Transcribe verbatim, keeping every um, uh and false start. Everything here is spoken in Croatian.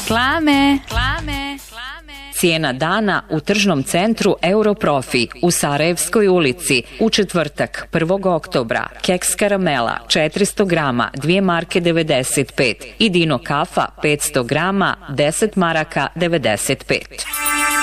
Reklame. Reklame. Cijena dana u tržnom centru Europrofi u Sarajevskoj ulici u četvrtak prvog oktobra. Keks karamela četiristo grama dvije marke devedeset pet i Dino kafa petsto grama deset maraka devedeset pet.